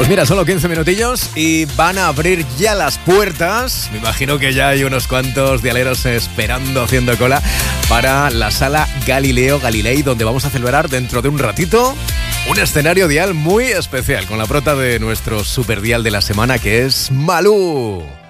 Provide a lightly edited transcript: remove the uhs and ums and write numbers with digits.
Pues mira, solo 15 minutillos y van a abrir ya las puertas. Me imagino que ya hay unos cuantos dialeros esperando, haciendo cola para la sala Galileo Galilei, donde vamos a celebrar dentro de un ratito un escenario dial muy especial con la prota de nuestro super dial de la semana, que es Malú.